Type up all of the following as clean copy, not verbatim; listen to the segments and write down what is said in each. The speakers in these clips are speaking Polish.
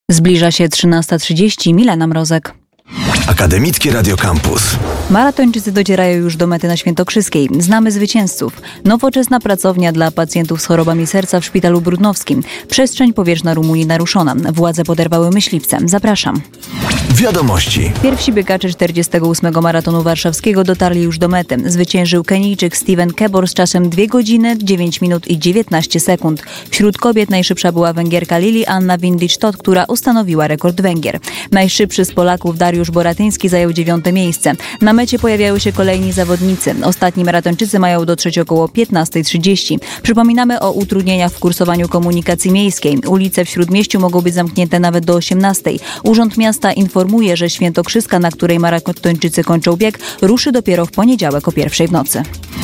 Zbliża się 13:30. Milena Mrozek. Akademickie Radio Campus. Maratończycy docierają już do mety na Świętokrzyskiej. Znamy zwycięzców. Nowoczesna pracownia dla pacjentów z chorobami serca w Szpitalu Brudnowskim. Przestrzeń powietrzna Rumunii naruszona. Władze poderwały myśliwce. Zapraszam. Wiadomości. Pierwsi biegacze 48. maratonu warszawskiego dotarli już do mety. Zwyciężył Kenijczyk Steven Kebor z czasem 2 godziny, 9 minut i 19 sekund. Wśród kobiet najszybsza była Węgierka Lili Anna Windisch-Todt, która ustanowiła rekord Węgier. Najszybszy z Polaków Dariusz Boratyński zajął 9. miejsce. Na mecie pojawiają się kolejni zawodnicy. Ostatni maratończycy mają dotrzeć około 15:30. Przypominamy o utrudnieniach w kursowaniu komunikacji miejskiej. Ulice w Śródmieściu mogą być zamknięte nawet do 18:00. Urząd Miasta informuje, że Świętokrzyska, na której maratończycy kończą bieg, ruszy dopiero w poniedziałek o 1:00 w nocy.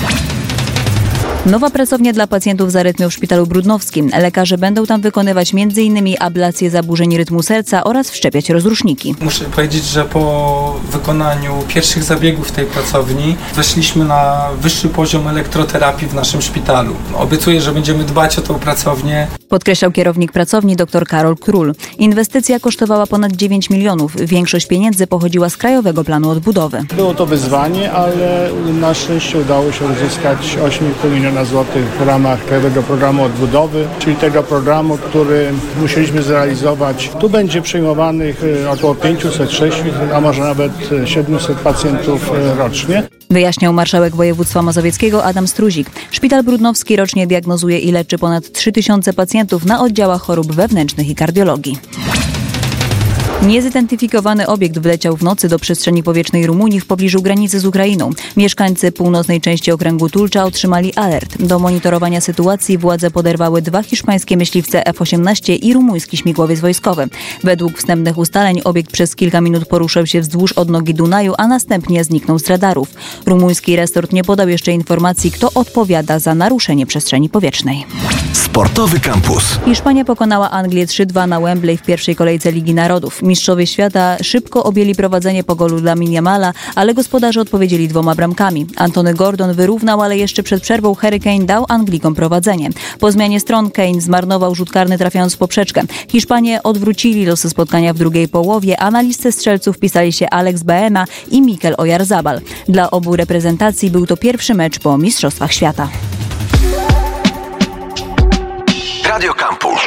Nowa pracownia dla pacjentów z arytmią w Szpitalu Brudnowskim. Lekarze będą tam wykonywać m.in. ablację zaburzeń rytmu serca oraz wszczepiać rozruszniki. Muszę powiedzieć, że po wykonaniu pierwszych zabiegów w tej pracowni weszliśmy na wyższy poziom elektroterapii w naszym szpitalu. Obiecuję, że będziemy dbać o tę pracownię. Podkreślał kierownik pracowni dr Karol Król. Inwestycja kosztowała ponad 9 milionów. Większość pieniędzy pochodziła z Krajowego Planu Odbudowy. Było to wyzwanie, ale na szczęście udało się uzyskać 8,5 miliona złotych w ramach Krajowego Programu Odbudowy, czyli tego programu, który musieliśmy zrealizować. Tu będzie przyjmowanych około 500-600, a może nawet 700 pacjentów rocznie. Wyjaśniał marszałek województwa mazowieckiego Adam Struzik. Szpital Brudnowski rocznie diagnozuje i leczy ponad 3000 pacjentów na oddziałach chorób wewnętrznych i kardiologii. Niezidentyfikowany obiekt wleciał w nocy do przestrzeni powietrznej Rumunii w pobliżu granicy z Ukrainą. Mieszkańcy północnej części okręgu Tulcza otrzymali alert. Do monitorowania sytuacji władze poderwały 2 hiszpańskie myśliwce F-18 i rumuński śmigłowiec wojskowy. Według wstępnych ustaleń obiekt przez kilka minut poruszał się wzdłuż odnogi Dunaju, a następnie zniknął z radarów. Rumuński resort nie podał jeszcze informacji, kto odpowiada za naruszenie przestrzeni powietrznej. Sportowy Campus. Hiszpania pokonała Anglię 3-2 na Wembley w pierwszej kolejce Ligi Narodów. Mistrzowie świata szybko objęli prowadzenie po golu Lamine Yamala, ale gospodarze odpowiedzieli 2 bramkami. Antony Gordon wyrównał, ale jeszcze przed przerwą Harry Kane dał Anglikom prowadzenie. Po zmianie stron Kane zmarnował rzut karny, trafiając w poprzeczkę. Hiszpanie odwrócili losy spotkania w drugiej połowie, a na listę strzelców wpisali się Alex Baena i Mikel Oyarzabal. Dla obu reprezentacji był to pierwszy mecz po Mistrzostwach Świata. Radio Campus.